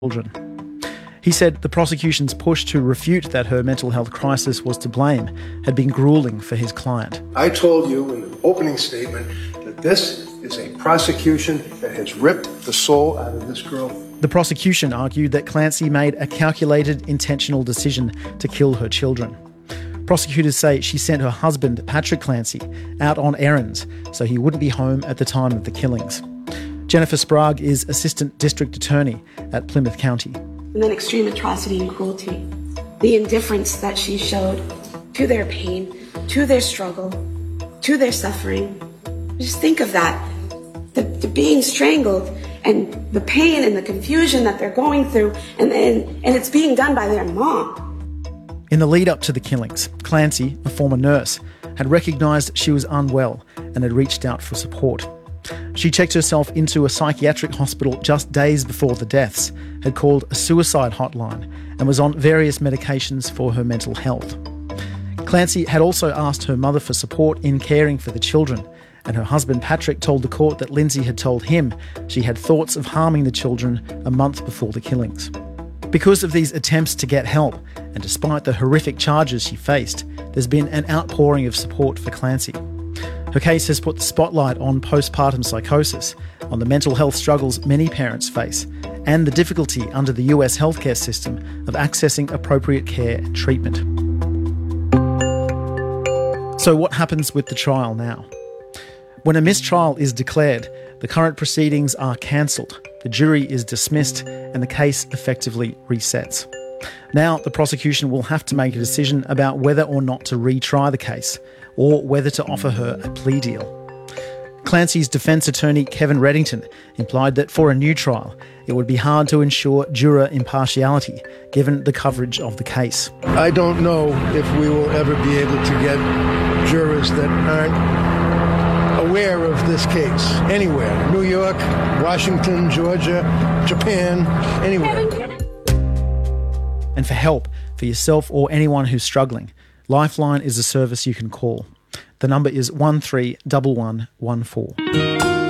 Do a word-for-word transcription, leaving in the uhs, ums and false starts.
children. He said the prosecution's push to refute that her mental health crisis was to blame had been grueling for his client. I told you in the opening statement that this is a prosecution that has ripped the soul out of this girl. The prosecution argued that Clancy made a calculated, intentional decision to kill her children. Prosecutors say she sent her husband, Patrick Clancy, out on errands so he wouldn't be home at the time of the killings. Jennifer Sprague is Assistant District Attorney at Plymouth County. And then extreme atrocity and cruelty. The indifference that she showed to their pain, to their struggle, to their suffering. Just think of that. The, the being strangled and the pain and the confusion that they're going through, and, and, and it's being done by their mom. In the lead up to the killings, Clancy, a former nurse, had recognised she was unwell and had reached out for support. She checked herself into a psychiatric hospital just days before the deaths, had called a suicide hotline, and was on various medications for her mental health. Clancy had also asked her mother for support in caring for the children, and her husband Patrick told the court that Lindsay had told him she had thoughts of harming the children a month before the killings. Because of these attempts to get help, and despite the horrific charges she faced, there's been an outpouring of support for Clancy. Her case has put the spotlight on postpartum psychosis, on the mental health struggles many parents face, and the difficulty under the U S healthcare system of accessing appropriate care and treatment. So what happens with the trial now? When a mistrial is declared, the current proceedings are cancelled, the jury is dismissed, and the case effectively resets. Now the prosecution will have to make a decision about whether or not to retry the case, or whether to offer her a plea deal. Clancy's defence attorney, Kevin Reddington, implied that for a new trial, it would be hard to ensure juror impartiality, given the coverage of the case. I don't know if we will ever be able to get jurors that aren't aware of this case. Anywhere. New York, Washington, Georgia, Japan, anywhere. And for help, for yourself or anyone who's struggling, Lifeline is a service you can call. The number is one three one one one four.